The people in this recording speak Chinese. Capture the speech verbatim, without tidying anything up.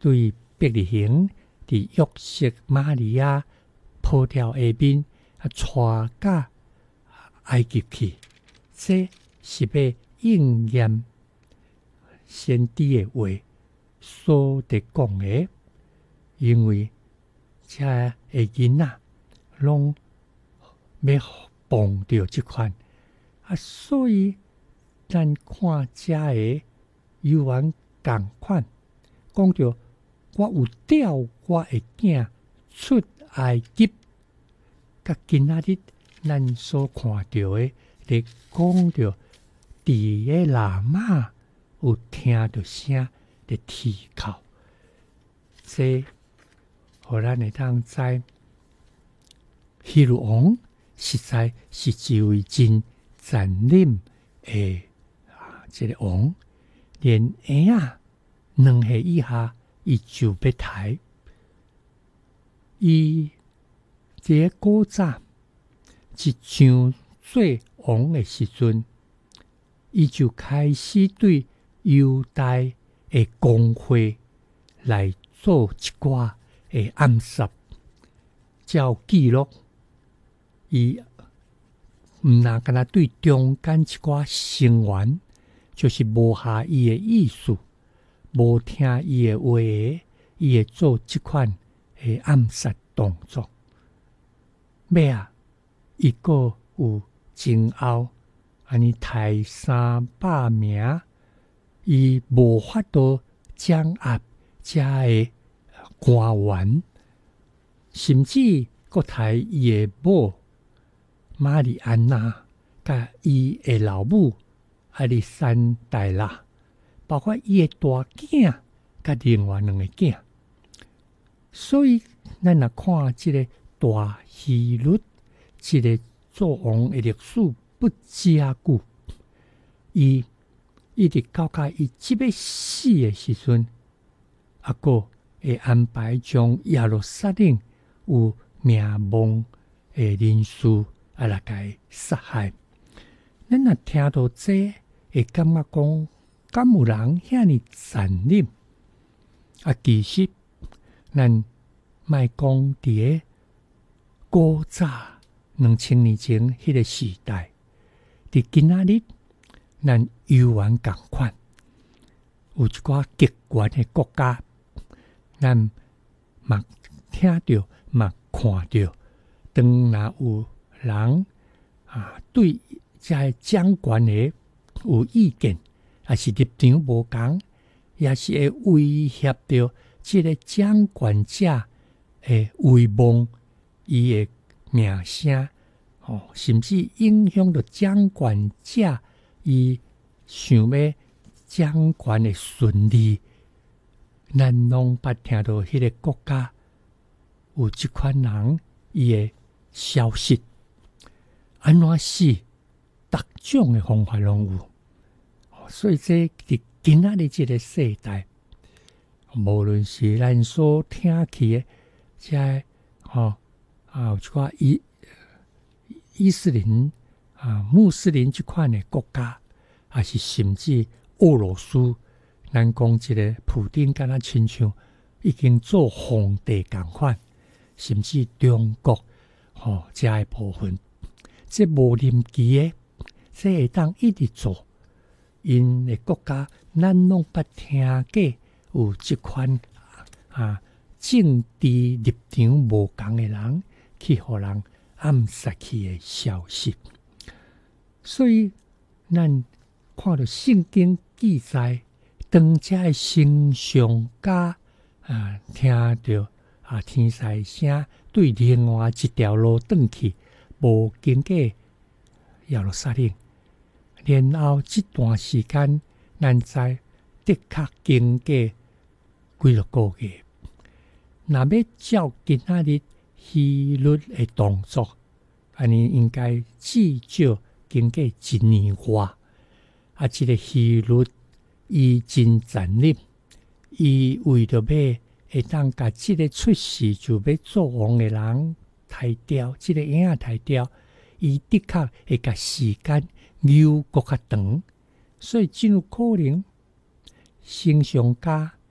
对伯利恒伫约瑟玛利亚抱掉下面啊，带到埃及去，这是要应验先知的话所得讲的，因为这个囡仔拢要碰到这款啊，所以咱看这个犹原同款，讲着我有调我的囝出埃及，甲今仔日咱所看到的，咧讲着伫个喇嘛有听到声咧啼哭，这互咱会当知，希律王实在是一位真残忍的啊，这个王，连婴仔两岁以下，伊就要杀。伊这个古早一上做王的时阵，伊就开始对犹大的公会来做一寡的暗杀。照记录，伊毋那敢若对中间一寡成员，就是无合伊的意思，无听伊的话的，伊会做即款的暗杀动作。尾啊，伊个有前后安尼杀三百名，伊无法度掌握遮的官员，甚至阁杀伊的某玛丽安娜，甲伊的老母亚历山大拉，包括伊的大囝甲另外两个囝。所以咱若看即个大希律，即个做王的历史不遮久，伊一直到甲伊即要死的时阵，啊个会安排将耶路撒冷有名望的人士啊来甲伊杀害。咱若听到这，会感觉讲，敢有人遐尼残忍？啊，其实咱莫讲伫个古早两千年前迄个时代，伫今仔日，咱犹原共款，有一寡极权的国家，咱嘛听着，嘛看着，当若有人啊对这个掌权的有意见，也是立场无同，也是会威胁到这个掌权者的威望，伊的名声，哦，甚至影响到掌权者伊想要掌权的顺利。咱拢捌听到迄个国家有即款人伊的消息，安怎死，各种的方法拢有。所以这伫今仔日这个世代，无论是咱所听起的这吼啊，有一寡伊伊斯林啊、穆斯林这款的国家，还是甚至俄罗斯，咱讲这个普丁敢若亲像已经做皇帝共款，甚至中国吼这个部分，这无任期的，这会当一直做。因的国家，咱拢捌听过有即款啊政治立场无同的人去互人暗杀去的消息。所以咱看到圣经记载，当这的星象家啊听到啊天使声，对另外一条路转去，无经过耶路撒冷。然后这段时间，咱知的确经过几落个月。若要照今仔日希律的动作，安尼应该至少经过一年外。啊，这个希律伊真残忍，伊为着要会当甲这个出世就要做王的人杀掉，这个婴仔杀掉，伊的确会甲时间留搁较长，所以真有可能星象家